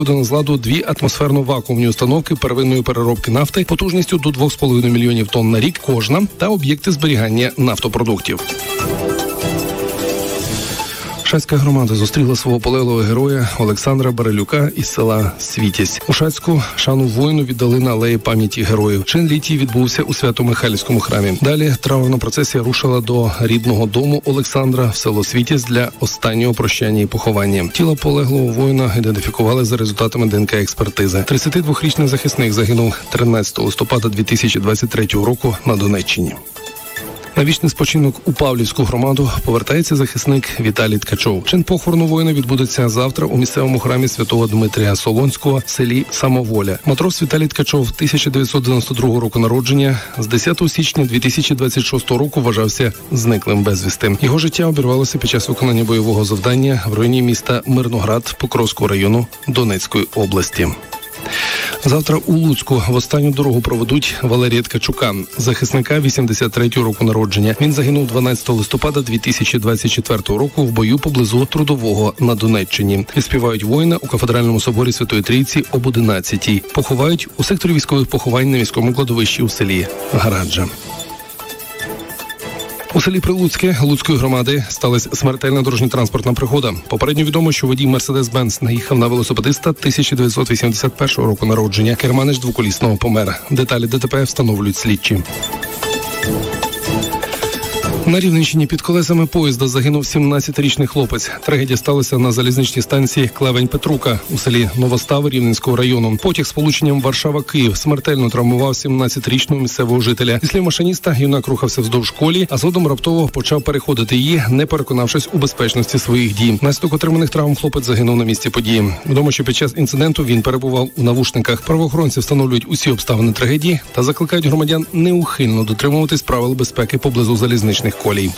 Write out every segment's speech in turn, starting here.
Виведено з ладу 2 атмосферно-вакуумні установки первинної переробки нафти потужністю до 2,5 мільйонів тонн на рік кожна та об'єкти зберігання нафтопродуктів. Шацька громада зустріла свого полеглого героя Олександра Барилюка із села Світязь. У Шацьку шану воїну віддали на алеї пам'яті героїв. Чин літій відбувся у Свято-Михайлівському храмі. Далі траурна процесія рушила до рідного дому Олександра в село Світязь для останнього прощання і поховання. Тіло полеглого воїна ідентифікували за результатами ДНК-експертизи. 32-річний захисник загинув 13 листопада 2023 року на Донеччині. На вічний спочинок у Павлівську громаду повертається захисник Віталій Ткачов. Чин похорону воїна відбудеться завтра у місцевому храмі святого Дмитрія Солонського в селі Самоволя. Матрос Віталій Ткачов 1992 року народження. З 10 січня 2026 року вважався зниклим безвісти. Його життя обірвалося під час виконання бойового завдання в районі міста Мирноград Покровського району Донецької області. Завтра у Луцьку в останню дорогу проведуть Валерія Ткачука, захисника 83-го року народження. Він загинув 12 листопада 2024 року в бою поблизу Трудового на Донеччині. Відспівають воїна у Кафедральному соборі Святої Трійці об 11-й. Поховають у секторі військових поховань на міському кладовищі у селі Гараджа. У селі Прилуцьке Луцької громади сталася смертельна дорожньо-транспортна пригода. Попередньо відомо, що водій Мерседес-Бенц наїхав на велосипедиста 1981 року народження. Керманич двоколісного помер. Деталі ДТП встановлюють слідчі. На Рівненщині під колесами поїзда загинув 17-річний хлопець. Трагедія сталася на залізничній станції Клевень-Петрука у селі Новостави Рівненського району. Потяг з полученням Варшава-Київ смертельно травмував 17-річного місцевого жителя. Зі слів машиніста, юнак рухався вздовж колії, а згодом раптово почав переходити її, не переконавшись у безпечності своїх дій. Внаслідок отриманих травм хлопець загинув на місці події. Відомо, що під час інциденту він перебував у навушниках. Правоохоронці встановлюють усі обставини трагедії та закликають громадян неухильно дотримуватись правил безпеки поблизу залізничних колій.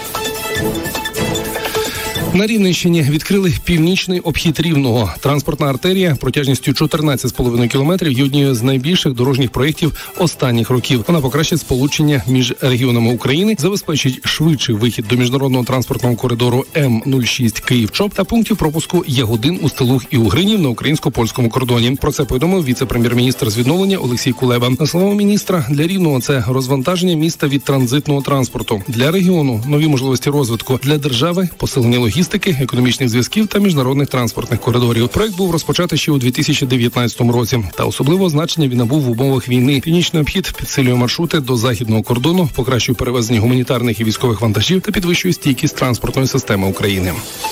На Рівненщині відкрили північний обхід Рівного. Транспортна артерія протяжністю 14,5 кілометрів є однією з найбільших дорожніх проєктів останніх років. Вона покращить сполучення між регіонами України, забезпечить швидший вихід до міжнародного транспортного коридору М-06 Київ-Чоп та пунктів пропуску Ягодин, Устилуг і Угринів на українсько-польському кордоні. Про це повідомив віце-прем'єр-міністр з відновлення Олексій Кулеба. На слово міністра, для Рівного це розвантаження міста від транзитного транспорту. Для регіону нові можливості розвитку. Для держави посилення логістики, економічних зв'язків та міжнародних транспортних коридорів. Проект був розпочатий ще у 2019 році. Та особливого значення він набув в умовах війни. Північний обхід підсилює маршрути до західного кордону, покращує перевезення гуманітарних і військових вантажів та підвищує стійкість транспортної системи України.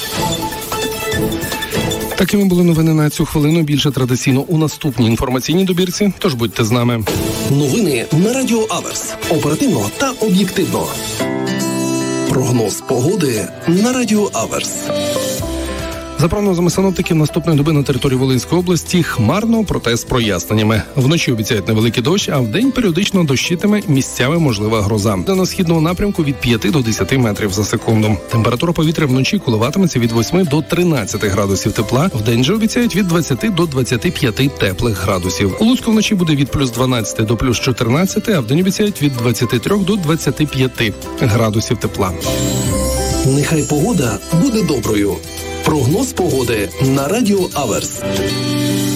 Такими були новини на цю хвилину. Більше традиційно у наступній інформаційній добірці. Тож будьте з нами. Новини на Радіо Аверс. Оперативно та об'єктивно. Прогноз погоди на Радіо Аверс. За прогнозами синоптиків, наступної доби на території Волинської області хмарно, проте з проясненнями. Вночі обіцяють невеликий дощ, а вдень періодично дощитиме, місцями можлива гроза. На східному напрямку від 5 до 10 метрів за секунду. Температура повітря вночі коливатиметься від 8 до 13 градусів тепла. Вдень же обіцяють від 20 до 25 теплих градусів. У Луцьку вночі буде від плюс 12 до плюс 14, а вдень обіцяють від 23 до 25 градусів тепла. Нехай погода буде доброю. Прогноз погоди на Радіо Аверс.